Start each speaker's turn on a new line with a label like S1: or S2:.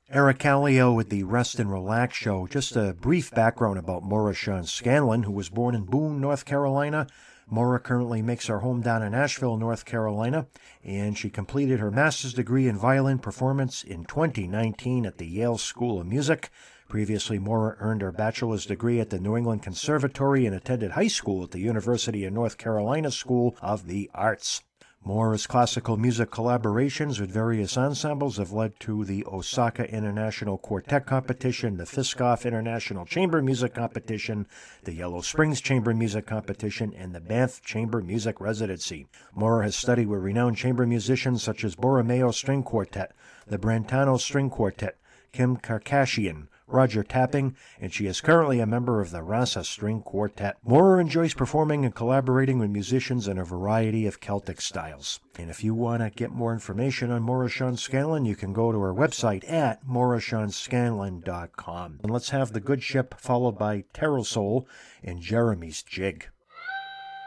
S1: Eric Callio with the Rest and Relax Show. Just a brief background about Maura Shawn Scanlon, who was born in Boone, North Carolina. Maura currently makes her home down in Asheville, North Carolina, and she completed her master's degree in violin performance in 2019 at the Yale School of Music. Previously, Maura earned her bachelor's degree at the New England Conservatory and attended high school at the University of North Carolina School of the Arts. Maura's classical music collaborations with various ensembles have led to the Osaka International Quartet Competition, the Fiskoff International Chamber Music Competition, the Yellow Springs Chamber Music Competition, and the Banff Chamber Music Residency. Maura has studied with renowned chamber musicians such as Borromeo String Quartet, the Brentano String Quartet, Kim Kardashian, Roger Tapping, and she is currently a member of the Rasa String Quartet. Maura enjoys performing and collaborating with musicians in a variety of Celtic styles. And if you want to get more information on Maura Shawn Scanlon, you can go to her website at maurashawnscanlon.com. And let's have The Good Ship followed by Terror Soul and Jeremy's Jig.